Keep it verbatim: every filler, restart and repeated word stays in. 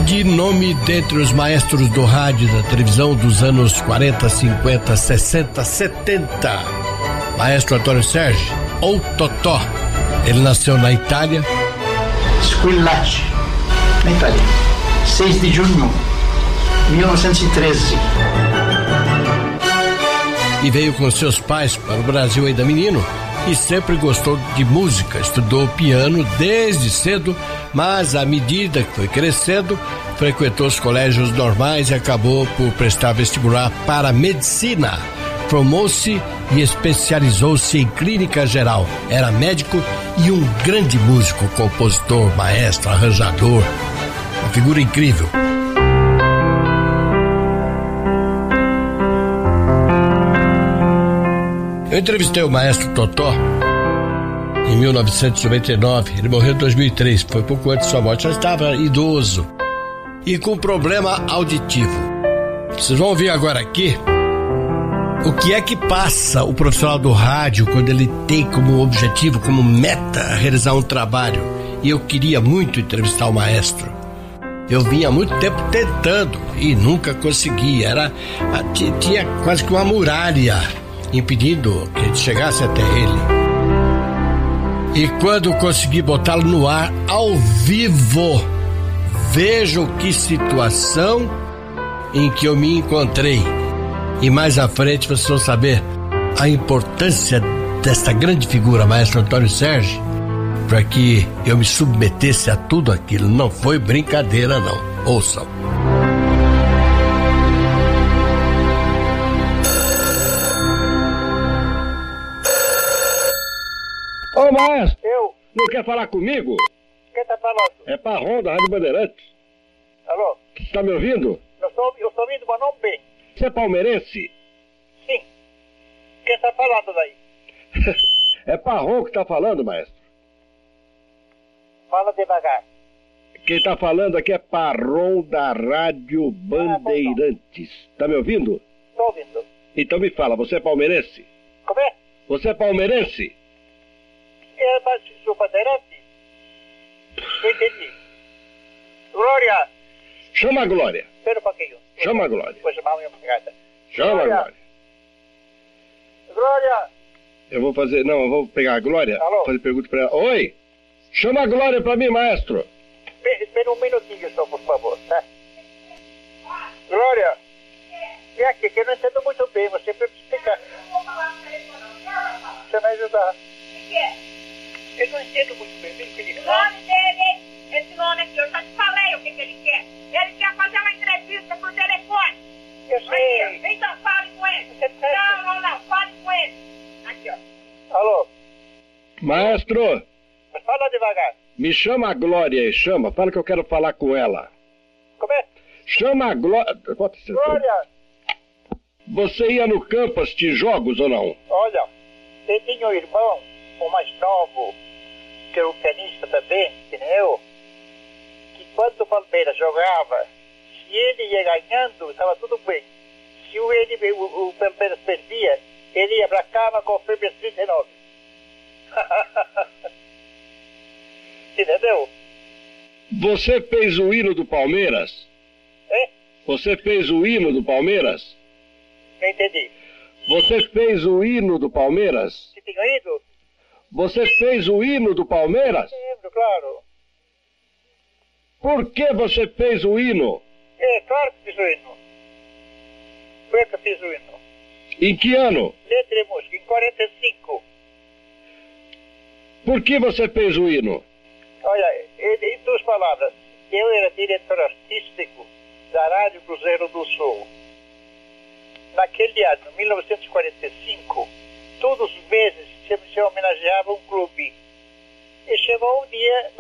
grande nome dentre os maestros do rádio e da televisão dos anos quarenta, cinquenta, sessenta, setenta. Maestro Antônio Sérgio, ou Totó. Ele nasceu na Itália. Squillaci, na Itália. seis de junho de mil novecentos e treze. E veio com seus pais para o Brasil ainda menino e sempre gostou de música. Estudou piano desde cedo, mas à medida que foi crescendo, frequentou os colégios normais e acabou por prestar vestibular para medicina. Formou-se e especializou-se em clínica geral. Era médico e um grande músico, compositor, maestro, arranjador. Uma figura incrível. Eu entrevistei o maestro Totó em mil novecentos e noventa e nove. Ele morreu em dois mil e três, foi pouco antes de sua morte. Já estava idoso e com problema auditivo. Vocês vão ouvir agora aqui o que é que passa o profissional do rádio quando ele tem como objetivo, como meta, realizar um trabalho. E eu queria muito entrevistar o maestro. Eu vinha há muito tempo tentando e nunca conseguia. Era, tinha quase que uma muralha impedindo que a gente chegasse até ele. E quando consegui botá-lo no ar ao vivo, vejam que situação em que eu me encontrei. E mais à frente vocês vão saber a importância desta grande figura, maestro Antônio Sérgio, para que eu me submetesse a tudo aquilo. Não foi brincadeira, não. Ouçam. Ô, maestro! Eu? Não quer falar comigo? Quem tá falando? É Parrom, da Rádio Bandeirantes. Alô? Tá me ouvindo? Eu estou eu tô ouvindo, mas não bem. Você é palmeirense? Sim. Quem tá falando daí? É Parrom que tá falando, maestro. Fala devagar. Quem tá falando aqui é Parrom, da Rádio Bandeirantes. Tá me ouvindo? Tô ouvindo. Então me fala, você é palmeirense? Como é? Você é palmeirense? É, mas sou bandeirante? Não entendi. Glória! Chama a Glória. Espera um pouquinho. Chama a Glória. Vou chamar a minha empregada. Chama a Glória. Glória! Eu vou fazer... Não, eu vou pegar a Glória. Alô? Fazer pergunta pra ela. Oi! Chama a Glória pra mim, maestro. Espera, espera um minutinho só, por favor, tá? Glória! Vem aqui, que eu não entendo muito bem. Você precisa explicar. Você vai ajudar. O que é? Eu não entendo muito bem. Vem que ele O fala. nome dele, esse nome aqui, eu já te falei o que, que ele quer. Ele quer fazer uma entrevista por telefone. Eu sei. Aqui, então fale com ele. Você tá- Não, não, não, fale com ele. Aqui, ó. Alô? Maestro, Mas fala devagar. me chama a Glória aí, chama. Fala que eu quero falar com ela. Como é? Chama a Glória... Bota esse telefone. Glória! Você ia no campo assistir jogos ou não? Olha, eu tinha um irmão, o mais novo, que era um pianista também, que nem eu, que quando o Palmeiras jogava, se ele ia ganhando, estava tudo bem. Se o, ele, o, o Palmeiras perdia, ele ia pra cama com febre trinta e nove. Entendeu? Você fez o hino do Palmeiras? É? Você fez o hino do Palmeiras? Não entendi. Você fez o hino do Palmeiras? Se tinha ido? Você fez o hino do Palmeiras? Lembro, claro. Por que você fez o hino? É, claro que fiz o hino. Foi eu que fiz o hino. Em que ano? Letra e música, em quarenta e cinco. Por que você fez o hino? Olha, em em duas palavras, eu era diretor artístico da Rádio Cruzeiro do Sul. Naquele ano, mil novecentos e quarenta e cinco, todos os meses se, se homenageava um clube. E chegou um dia